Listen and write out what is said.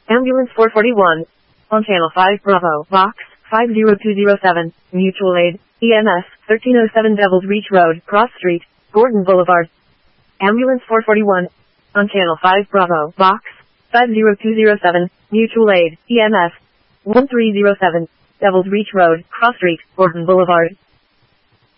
Ambulance 441. On Channel 5 Bravo, Box 50207, Mutual Aid, EMS, 1307 Devils Reach Road, Cross Street, Gordon Boulevard. Ambulance 441. On Channel 5 Bravo, Box 50207, Mutual Aid, EMS, 1307, Devils Reach Road, Cross Street, Gordon Boulevard.